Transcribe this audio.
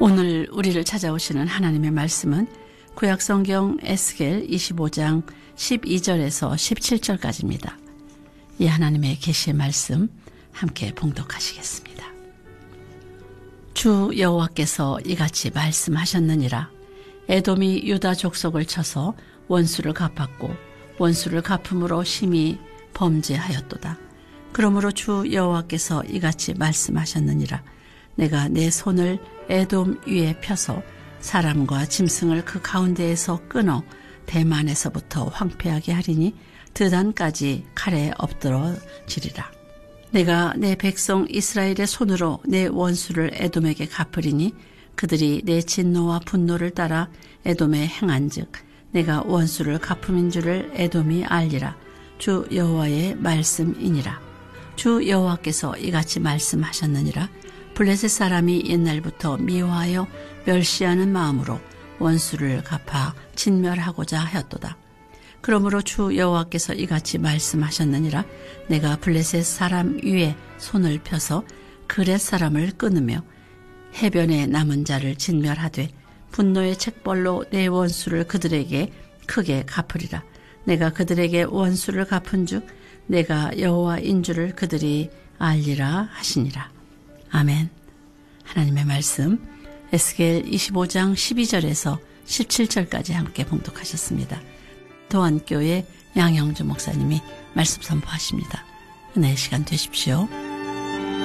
오늘 우리를 찾아오시는 하나님의 말씀은 구약성경 에스겔 25장 12절에서 17절까지입니다. 이 하나님의 계시의 말씀 함께 봉독하시겠습니다. 주 여호와께서 이같이 말씀하셨느니라. 에돔이 유다 족속을 쳐서 원수를 갚았고 원수를 갚음으로 심히 범죄하였도다. 그러므로 주 여호와께서 이같이 말씀하셨느니라. 내가 내 손을 에돔 위에 펴서 사람과 짐승을 그 가운데에서 끊어 대만에서부터 황폐하게 하리니 드단까지 칼에 엎드러지리라. 내가 내 백성 이스라엘의 손으로 내 원수를 에돔에게 갚으리니 그들이 내 진노와 분노를 따라 에돔에 행한즉 내가 원수를 갚음인 줄을 에돔이 알리라. 주 여호와의 말씀이니라. 주 여호와께서 이같이 말씀하셨느니라. 블레셋 사람이 옛날부터 미워하여 멸시하는 마음으로 원수를 갚아 진멸하고자 하였도다. 그러므로 주 여호와께서 이같이 말씀하셨느니라. 내가 블레셋 사람 위에 손을 펴서 그렛 사람을 끊으며 해변에 남은 자를 진멸하되 분노의 책벌로 내 원수를 그들에게 크게 갚으리라. 내가 그들에게 원수를 갚은즉 내가 여호와인 줄을 그들이 알리라 하시니라. 아멘. 하나님의 말씀 에스겔 25장 12절에서 17절까지 함께 봉독하셨습니다. 도안교회 양영주 목사님이 말씀 선포하십니다. 은혜의 시간 되십시오.